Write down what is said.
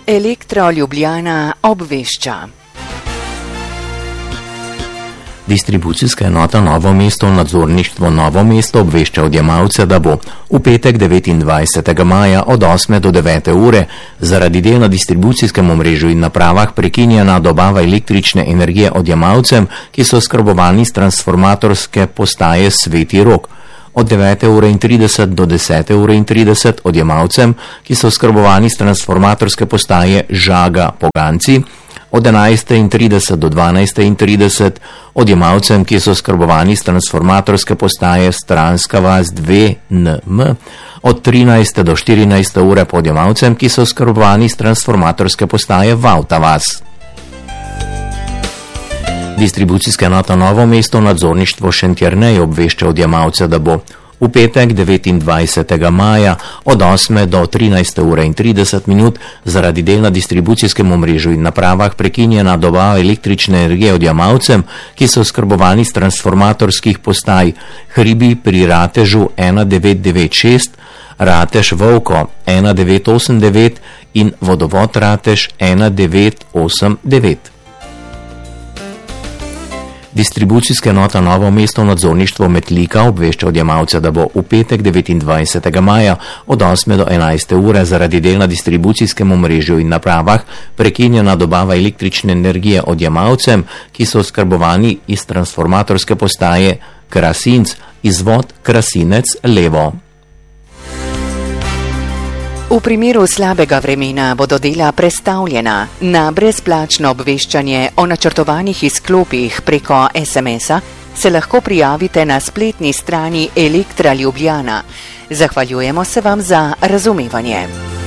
Elektro Ljubljana obvešča. Distribucijska enota Novo mesto v nadzorništvo Novo mesto obvešča odjemalce, da bo v petek 29. maja od 8. do 9. ure zaradi del na distribucijskem omrežju in napravah prekinjena dobava električne energije odjemalcem, ki so oskrbovani s transformatorske postaje Sveti Rok. Od 9.30 do 10.30 odjemalcem, ki so oskrbovani s transformatorske postaje Žaga Poganci, od 11.30 do 12.30 odjemalcem, ki so oskrbovani s transformatorske postaje Stranska vas 2 NM, od 13. do 14. ure pa odjemalcem, ki so oskrbovani s transformatorske postaje Vauta vas. Distribucijska enota Novo mesto v nadzorništvo Šentjernej obvešča odjemalce, da bo v petek 29. maja od 8. do 13.30 zaradi del na distribucijskem omrežju in napravah prekinjena dobava električne energije odjemalcem, ki so oskrbovani s transformatorskih postaj Hribi pri Ratežu 1996, Ratež Volko 1989 in Vodovod Ratež 1989. Distribucijska enota Novo mesto v nadzorništvo Metlika obvešča odjemalce, da bo v petek 29. maja od 8. do 11. ure zaradi del na distribucijskem omrežju in napravah prekinjena dobava električne energije odjemalcem, ki so oskrbovani iz transformatorske postaje Krasinc, izvod Krasinec levo. V primeru slabega vremena bodo dela prestavljena. Na brezplačno obveščanje o načrtovanih izklopih preko SMS-a se lahko prijavite na spletni strani Elektra Ljubljana. Zahvaljujemo se vam za razumevanje.